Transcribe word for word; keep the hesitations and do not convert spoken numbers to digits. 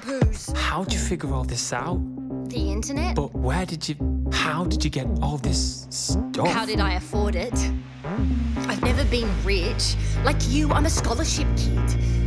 Whose? How'd you figure all this out? The internet? But where did you... How did you get all this stuff? How did I afford it? I've never been rich. Like you, I'm a scholarship kid.